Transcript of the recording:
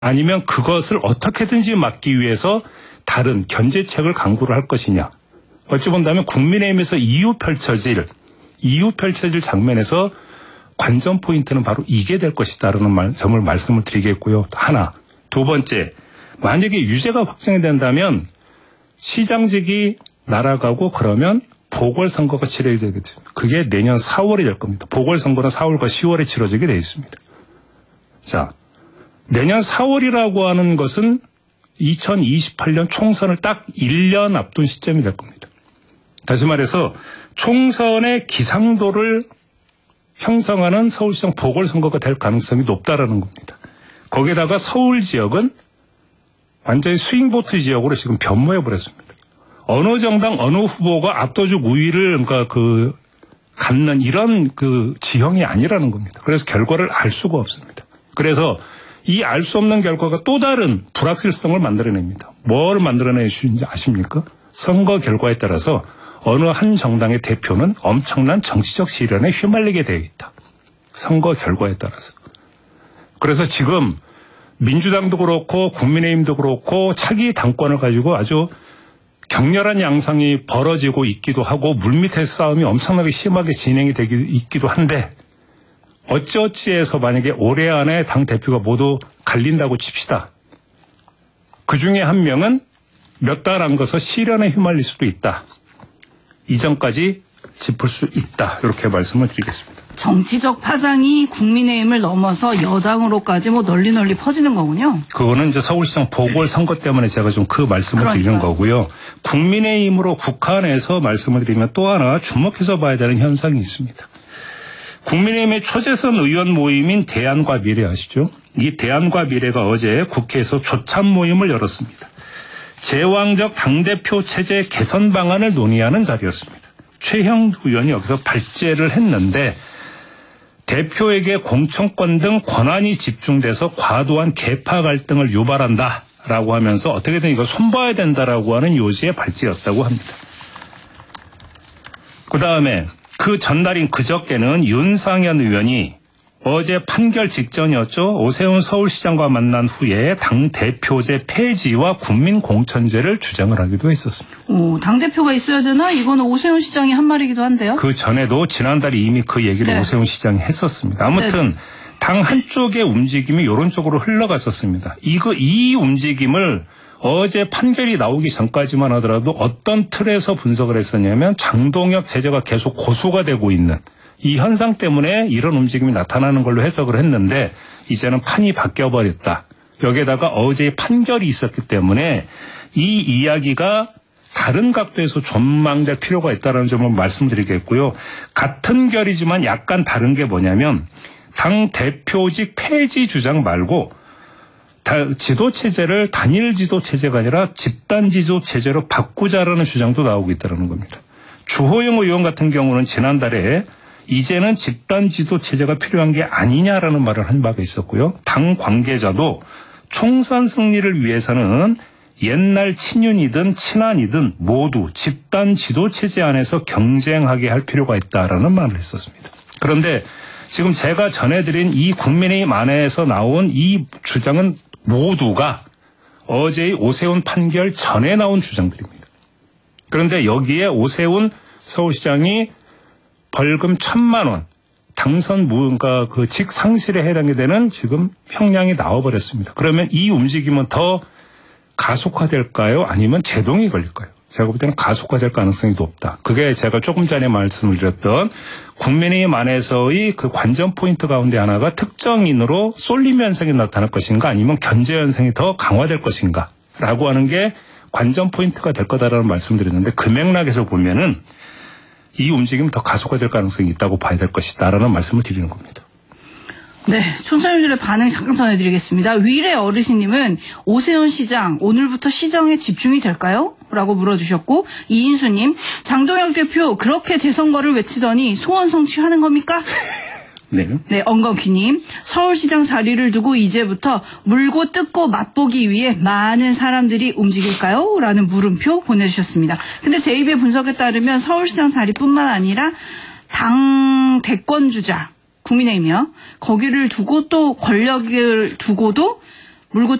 아니면 그것을 어떻게든지 막기 위해서 다른 견제책을 강구를 할 것이냐. 어찌 본다면 국민의힘에서 이후 펼쳐질 장면에서 관전 포인트는 바로 이게 될 것이다라는 점을 말씀을 드리겠고요. 하나. 두 번째, 만약에 유죄가 확정이 된다면 시장직이 날아가고 그러면 보궐선거가 치러지겠죠. 그게 내년 4월이 될 겁니다. 보궐선거는 4월과 10월에 치러지게 되어 있습니다. 자, 내년 4월이라고 하는 것은 2028년 총선을 딱 1년 앞둔 시점이 될 겁니다. 다시 말해서 총선의 기상도를 형성하는 서울시장 보궐선거가 될 가능성이 높다라는 겁니다. 거기에다가 서울 지역은 완전히 스윙보트 지역으로 지금 변모해버렸습니다. 어느 정당 어느 후보가 압도적 우위를 갖는 이런 지형이 아니라는 겁니다. 그래서 결과를 알 수가 없습니다. 그래서 이 알 수 없는 결과가 또 다른 불확실성을 만들어냅니다. 뭘 만들어내시는지 아십니까? 선거 결과에 따라서 어느 한 정당의 대표는 엄청난 정치적 시련에 휘말리게 되어 있다. 선거 결과에 따라서. 그래서 지금 민주당도 그렇고 국민의힘도 그렇고 차기 당권을 가지고 아주 격렬한 양상이 벌어지고 있기도 하고 물밑의 싸움이 엄청나게 심하게 진행이 되기 있기도 한데 어찌어찌해서 만약에 올해 안에 당 대표가 모두 갈린다고 칩시다. 그중에 한 명은 몇 달 안 가서 시련에 휘말릴 수도 있다. 이전까지 짚을 수 있다. 이렇게 말씀을 드리겠습니다. 정치적 파장이 국민의힘을 넘어서 여당으로까지 널리 퍼지는 거군요. 그거는 이제 서울시장 보궐선거 때문에 제가 좀 그 말씀을 드리는 거고요. 국민의힘으로 국한해서 말씀을 드리면 또 하나 주목해서 봐야 되는 현상이 있습니다. 국민의힘의 초재선 의원 모임인 대안과 미래 아시죠? 이 대안과 미래가 어제 국회에서 조참 모임을 열었습니다. 제왕적 당대표 체제 개선 방안을 논의하는 자리였습니다. 최형 의원이 여기서 발제를 했는데 대표에게 공천권 등 권한이 집중돼서 과도한 계파 갈등을 유발한다라고 하면서 어떻게든 이거 손봐야 된다라고 하는 요지의 발제였다고 합니다. 그다음에 그 전날인 그저께는 윤상현 의원이 어제 판결 직전이었죠. 오세훈 서울시장과 만난 후에 당대표제 폐지와 국민공천제를 주장을 하기도 했었습니다. 당대표가 있어야 되나? 이거는 오세훈 시장이 한 말이기도 한데요. 그 전에도 지난달에 이미 그 얘기를 오세훈 시장이 했었습니다. 아무튼 당 한쪽의 움직임이 이런 쪽으로 흘러갔었습니다. 이 움직임을 어제 판결이 나오기 전까지만 하더라도 어떤 틀에서 분석을 했었냐면 장동혁 제재가 계속 고수가 되고 있는 이 현상 때문에 이런 움직임이 나타나는 걸로 해석을 했는데 이제는 판이 바뀌어버렸다. 여기에다가 어제 판결이 있었기 때문에 이 이야기가 다른 각도에서 전망될 필요가 있다는 점을 말씀드리겠고요. 같은 결이지만 약간 다른 게 뭐냐면 당 대표직 폐지 주장 말고 지도체제를 단일 지도체제가 아니라 집단 지도체제로 바꾸자라는 주장도 나오고 있다는 겁니다. 주호영 의원 같은 경우는 지난달에 이제는 집단 지도체제가 필요한 게 아니냐라는 말을 한 바가 있었고요. 당 관계자도 총선 승리를 위해서는 옛날 친윤이든 친한이든 모두 집단 지도체제 안에서 경쟁하게 할 필요가 있다라는 말을 했었습니다. 그런데 지금 제가 전해드린 이 국민의힘 안에서 나온 이 주장은 모두가 어제의 오세훈 판결 전에 나온 주장들입니다. 그런데 여기에 오세훈 서울시장이 벌금 1,000만 원, 당선 직 상실에 해당이 되는 지금 형량이 나와버렸습니다. 그러면 이 움직임은 더 가속화될까요? 아니면 제동이 걸릴까요? 제가 볼 때는 가속화될 가능성이 높다. 그게 제가 조금 전에 말씀을 드렸던 국민의힘 안에서의 그 관전 포인트 가운데 하나가 특정인으로 쏠림 현상이 나타날 것인가 아니면 견제 현상이 더 강화될 것인가 라고 하는 게 관전 포인트가 될 거다라는 말씀을 드렸는데 그 맥락에서 보면은 이 움직임이 더 가속화될 가능성이 있다고 봐야 될 것이다라는 말씀을 드리는 겁니다. 네, 촌철님들의 반응 잠깐 전해드리겠습니다. 위례 어르신님은 오세훈 시장 오늘부터 시정에 집중이 될까요? 라고 물어주셨고 이인수님 장동혁 대표 그렇게 재선거를 외치더니 소원 성취하는 겁니까? 네. 네, 엉겅퀴님 서울시장 자리를 두고 이제부터 물고 뜯고 맛보기 위해 많은 사람들이 움직일까요? 라는 물음표 보내주셨습니다. 근데 제 입의 분석에 따르면 서울시장 자리뿐만 아니라 당 대권 주자 국민의힘이요. 거기를 두고 또 권력을 두고도 물고